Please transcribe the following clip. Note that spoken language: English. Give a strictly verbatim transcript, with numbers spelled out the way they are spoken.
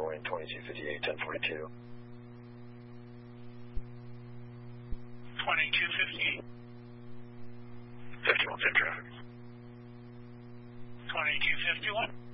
morning, twenty-two fifty-eight, ten forty-two. twenty-two fifty-eight. fifty-one, same traffic. twenty-two fifty-one.